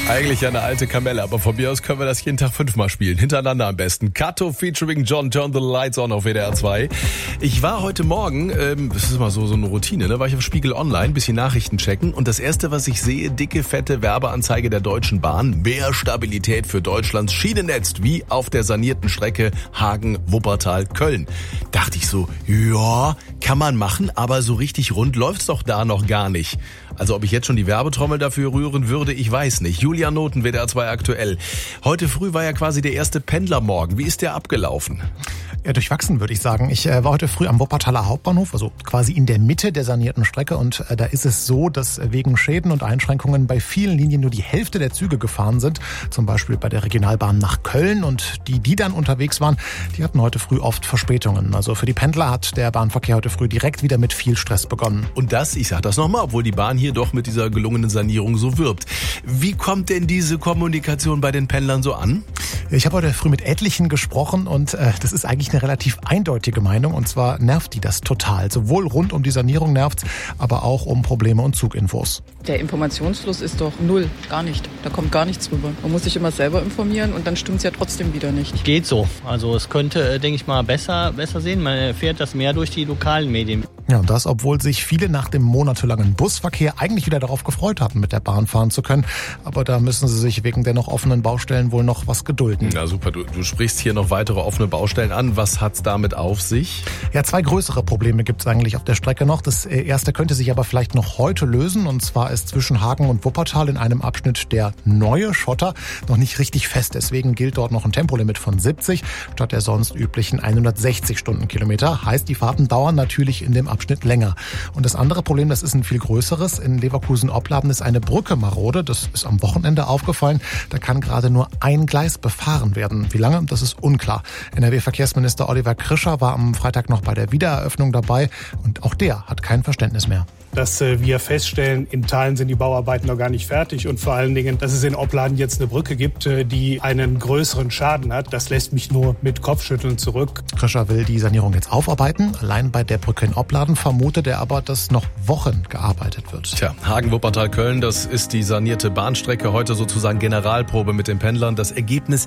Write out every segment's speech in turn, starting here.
Eigentlich eine alte Kamelle, aber von mir aus können wir das jeden Tag 5-mal spielen. Hintereinander am besten. Kato featuring John, Turn the Lights On auf WDR 2. Ich war heute Morgen, das ist mal so eine Routine, war ich auf Spiegel Online, bisschen Nachrichten checken. Und das erste, was ich sehe, dicke, fette Werbeanzeige der Deutschen Bahn. Mehr Stabilität für Deutschlands Schienennetz, wie auf der sanierten Strecke Hagen-Wuppertal-Köln. Dachte ich so, ja, kann man machen, aber so richtig rund läuft's doch da noch gar nicht. Also ob ich jetzt schon die Werbetrommel dafür rühren würde, ich weiß nicht. Julia Noten, WDR 2 aktuell. Heute früh war ja quasi der erste Pendlermorgen. Wie ist der abgelaufen? Ja, durchwachsen, würde ich sagen. Ich war heute früh am Wuppertaler Hauptbahnhof, also quasi in der Mitte der sanierten Strecke. Und da ist es so, dass wegen Schäden und Einschränkungen bei vielen Linien nur die Hälfte der Züge gefahren sind. Zum Beispiel bei der Regionalbahn nach Köln. Und die dann unterwegs waren, die hatten heute früh oft Verspätungen. Also für die Pendler hat der Bahnverkehr heute früh direkt wieder mit viel Stress begonnen. Und das, ich sage das nochmal, obwohl die Bahn hier doch mit dieser gelungenen Sanierung so wirbt. Wie kommt denn diese Kommunikation bei den Pendlern so an? Ich habe heute früh mit etlichen gesprochen und das ist eigentlich eine relativ eindeutige Meinung. Und zwar nervt die das total. Sowohl rund um die Sanierung nervt's, aber auch um Probleme und Zuginfos. Der Informationsfluss ist doch null, gar nicht. Da kommt gar nichts rüber. Man muss sich immer selber informieren und dann stimmt's ja trotzdem wieder nicht. Geht so. Also es könnte, denke ich mal, besser sehen. Man erfährt das mehr durch die lokalen Medien. Ja, und das, obwohl sich viele nach dem monatelangen Busverkehr eigentlich wieder darauf gefreut hatten, mit der Bahn fahren zu können. Aber da müssen sie sich wegen der noch offenen Baustellen wohl noch was gedulden. Na super, du sprichst hier noch weitere offene Baustellen an. Was hat's damit auf sich? Ja, 2 größere Probleme gibt's eigentlich auf der Strecke noch. Das erste könnte sich aber vielleicht noch heute lösen. Und zwar ist zwischen Hagen und Wuppertal in einem Abschnitt der neue Schotter noch nicht richtig fest. Deswegen gilt dort noch ein Tempolimit von 70 statt der sonst üblichen 160 Stundenkilometer. Heißt, die Fahrten dauern natürlich in dem Abschnitt länger. Und das andere Problem, das ist ein viel größeres. In Leverkusen-Opladen ist eine Brücke marode. Das ist am Wochenende aufgefallen. Da kann gerade nur ein Gleis befahren werden. Wie lange? Das ist unklar. NRW-Verkehrsminister Oliver Krischer war am Freitag noch bei der Wiedereröffnung dabei. Und auch der hat kein Verständnis mehr. Dass wir feststellen, in Teilen sind die Bauarbeiten noch gar nicht fertig und vor allen Dingen, dass es in Opladen jetzt eine Brücke gibt, die einen größeren Schaden hat, das lässt mich nur mit Kopfschütteln zurück. Krischer will die Sanierung jetzt aufarbeiten. Allein bei der Brücke in Opladen vermutet er aber, dass noch Wochen gearbeitet wird. Tja, Hagen-Wuppertal-Köln, das ist die sanierte Bahnstrecke. Heute sozusagen Generalprobe mit den Pendlern. Das Ergebnis,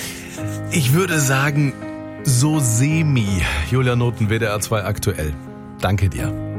ich würde sagen, so semi. Julia Noten, WDR 2 aktuell. Danke dir.